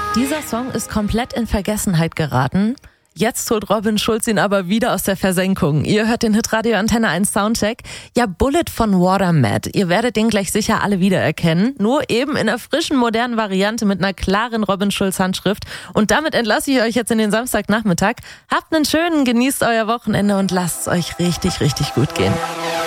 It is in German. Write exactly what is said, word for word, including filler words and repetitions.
Dieser Song ist komplett in Vergessenheit geraten. Jetzt holt Robin Schulz ihn aber wieder aus der Versenkung. Ihr hört den Hitradio Antenne eins Soundcheck. Ja, Bullet von Watermat. Ihr werdet den gleich sicher alle wiedererkennen. Nur eben in einer frischen, modernen Variante mit einer klaren Robin Schulz Handschrift. Und damit entlasse ich euch jetzt in den Samstagnachmittag. Habt einen schönen, genießt euer Wochenende und lasst es euch richtig, richtig gut gehen.